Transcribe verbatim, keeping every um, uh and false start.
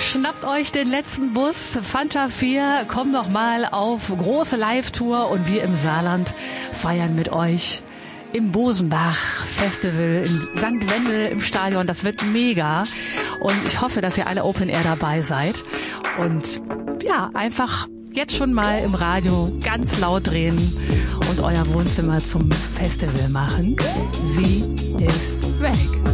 Schnappt euch den letzten Bus. Fanta vier, kommt noch mal auf große Live-Tour und wir im Saarland feiern mit euch im Bosenbach Festival in Sankt Wendel im Stadion. Das wird mega und ich hoffe, dass ihr alle Open Air dabei seid und ja, einfach jetzt schon mal im Radio ganz laut drehen und euer Wohnzimmer zum Festival machen. Sie ist weg.